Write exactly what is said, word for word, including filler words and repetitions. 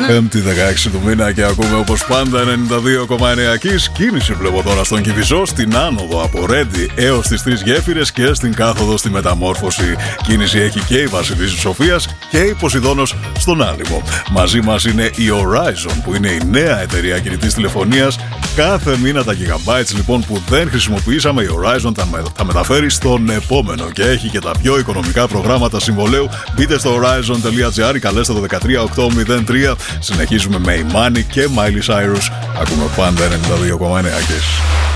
Πέμπτη δεκαέξι του μήνα και ακούμε όπως πάντα ενενήντα δύο κόμμα εννέα Kiss. Κίνηση βλέπω τώρα στον Κηφισό, στην άνοδο από Ρέντι έως τις Τρεις Γέφυρες και στην κάθοδο στη Μεταμόρφωση. Κίνηση έχει και η Βασιλίσσης Σοφίας και η Ποσειδώνος στον Άλυμο. Μαζί μας είναι η Horizon, που είναι η νέα εταιρεία κινητής τηλεφωνίας. Κάθε μήνα τα gigabytes λοιπόν που δεν χρησιμοποιήσαμε, η Horizon τα, με, τα μεταφέρει στον επόμενο και έχει και τα πιο οικονομικά προγράμματα συμβολέου. Μπείτε στο horizon τελεία gr ή καλέστε το δεκατρία οκτακόσια τρία. Συνεχίζουμε με Imani και Miley Cyrus. Ακούμε πάντα ενενήντα δύο κόμμα εννέα Kiss.